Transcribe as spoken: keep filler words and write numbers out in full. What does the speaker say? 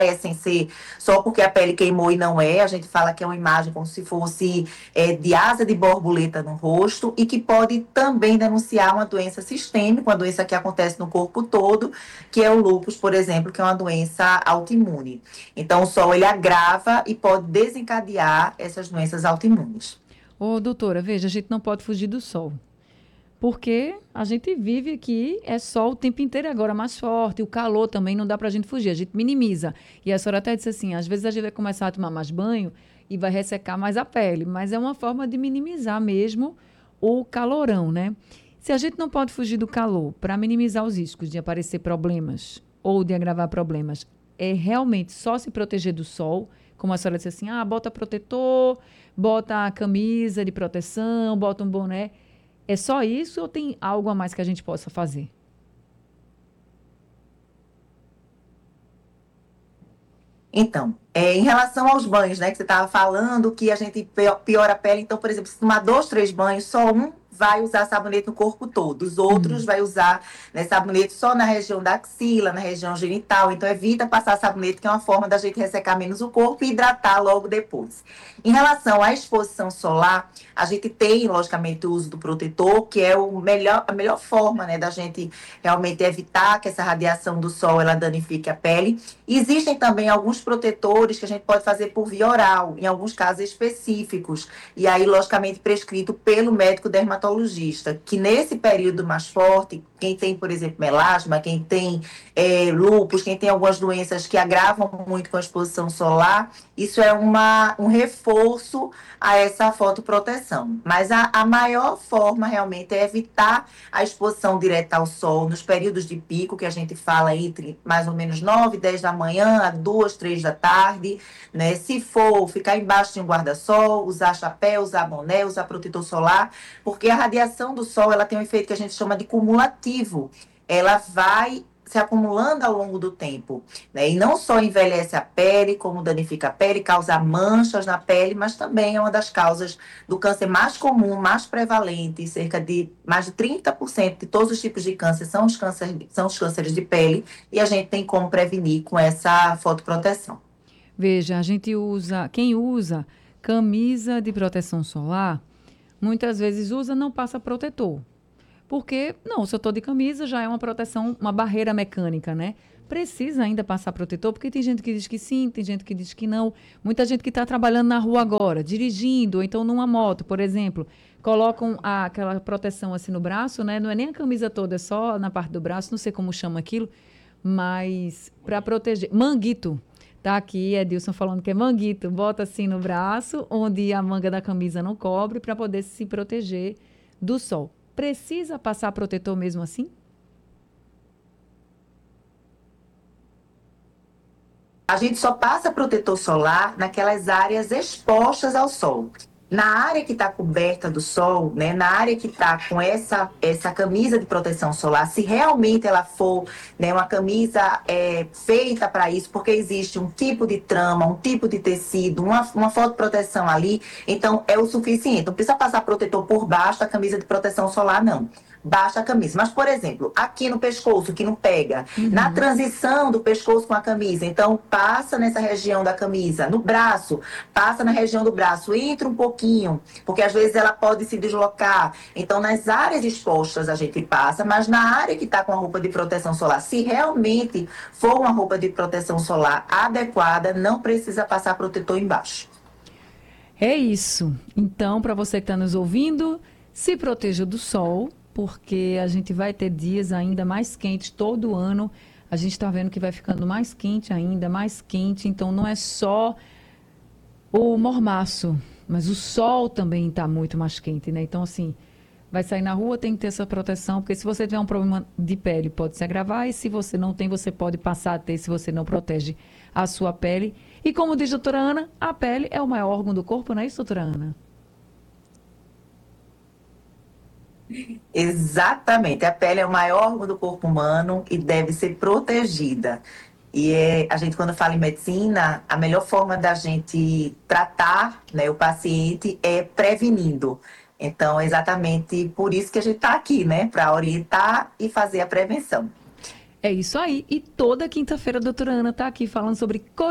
parecem ser só porque a pele queimou e não é. A gente fala que é uma imagem como se fosse é, de asa de borboleta no rosto e que pode também denunciar uma doença sistêmica, uma doença que acontece no corpo todo, que é o lúpus, por exemplo, que é uma doença autoimune. Então, o sol ele agrava e pode desencadear essas doenças autoimunes. Ô, doutora, veja, a gente não pode fugir do sol. Porque a gente vive aqui, é sol o tempo inteiro, e agora mais forte, o calor também não dá pra gente fugir, a gente minimiza. E a senhora até disse assim, às vezes a gente vai começar a tomar mais banho e vai ressecar mais a pele, mas é uma forma de minimizar mesmo o calorão, né? Se a gente não pode fugir do calor para minimizar os riscos de aparecer problemas ou de agravar problemas, é realmente só se proteger do sol, como a senhora disse assim, ah, bota protetor, bota a camisa de proteção, bota um boné. É só isso ou tem algo a mais que a gente possa fazer? Então, é, em relação aos banhos, né, que você estava falando, que a gente piora a pele, então, por exemplo, se tomar dois, três banhos, só um vai usar sabonete no corpo todo, os outros Hum. vai usar, né, sabonete só na região da axila, na região genital, então evita passar sabonete, que é uma forma da gente ressecar menos o corpo e hidratar logo depois. Em relação à exposição solar, a gente tem, logicamente, o uso do protetor, que é o melhor, a melhor forma, né, da gente realmente evitar que essa radiação do sol ela danifique a pele. Existem também alguns protetores que a gente pode fazer por via oral, em alguns casos específicos, e aí, logicamente, prescrito pelo médico dermatologista, que nesse período mais forte, quem tem, por exemplo, melasma, quem tem é, lúpus, quem tem algumas doenças que agravam muito com a exposição solar, isso é uma, um reforço a essa fotoproteção. Mas a, a maior forma realmente é evitar a exposição direta ao sol nos períodos de pico, que a gente fala entre mais ou menos nove, dez da manhã a duas, três da tarde, né? Se for ficar embaixo de um guarda-sol, usar chapéu, usar boné, usar protetor solar, porque a radiação do sol ela tem um efeito que a gente chama de cumulativo. Ela vai se acumulando ao longo do tempo, né? E não só envelhece a pele, como danifica a pele, causa manchas na pele, mas também é uma das causas do câncer mais comum, mais prevalente, cerca de mais de trinta por cento de todos os tipos de câncer são os cânceres, são os cânceres de pele, e a gente tem como prevenir com essa fotoproteção. Veja, a gente usa, quem usa camisa de proteção solar, muitas vezes usa, não passa protetor. Porque, não, se eu estou de camisa, já é uma proteção, uma barreira mecânica, né? Precisa ainda passar protetor, porque tem gente que diz que sim, tem gente que diz que não. Muita gente que está trabalhando na rua agora, dirigindo, ou então numa moto, por exemplo, colocam a- aquela proteção assim no braço, né? Não é nem a camisa toda, é só na parte do braço, não sei como chama aquilo, mas para proteger. Manguito. Tá aqui, Edilson falando que é manguito. Bota assim no braço, onde a manga da camisa não cobre, para poder se proteger do sol. Precisa passar protetor mesmo assim? A gente só passa protetor solar naquelas áreas expostas ao sol. Na área que está coberta do sol, né, na área que está com essa, essa camisa de proteção solar, se realmente ela for, né, uma camisa é, feita para isso, porque existe um tipo de trama, um tipo de tecido, uma, uma fotoproteção ali, então é o suficiente. Não precisa passar protetor por baixo da camisa de proteção solar, não. Baixa a camisa. Mas, por exemplo, aqui no pescoço, que não pega, na Uhum. transição do pescoço com a camisa, então passa nessa região da camisa, no braço, passa na região do braço, entra um pouquinho, porque às vezes ela pode se deslocar. Então, nas áreas expostas a gente passa, mas na área que está com a roupa de proteção solar, se realmente for uma roupa de proteção solar adequada, não precisa passar protetor embaixo. É isso. Então, para você que está nos ouvindo, se proteja do sol, porque a gente vai ter dias ainda mais quentes todo ano. A gente está vendo que vai ficando mais quente ainda, mais quente. Então, não é só o mormaço, mas o sol também está muito mais quente, né? Então, assim, vai sair na rua, tem que ter essa proteção, porque se você tiver um problema de pele, pode se agravar, e se você não tem, você pode passar a ter se você não protege a sua pele. E como diz a doutora Ana, a pele é o maior órgão do corpo, não é isso, doutora Ana? Exatamente. A pele é o maior órgão do corpo humano e deve ser protegida. E é, a gente, quando fala em medicina, a melhor forma da gente tratar, né, o paciente é prevenindo. Então, é exatamente por isso que a gente está aqui, né? Para orientar e fazer a prevenção. É isso aí. E toda quinta-feira a doutora Ana está aqui falando sobre